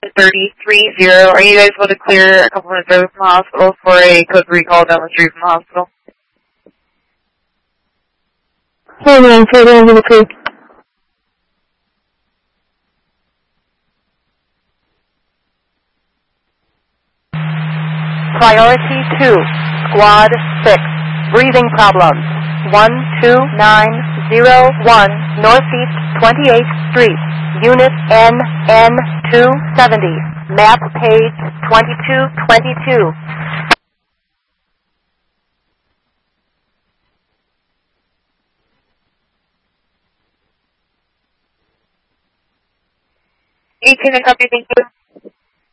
3030. Are you guys able to clear a couple minutes over from the hospital for a code recall down the street from the hospital? Hold on, to the creek. Priority 2, Squad 6, breathing problems, 12901 Northeast 28th Street, Unit NN270, map page 2222. Can I copy? Thank you.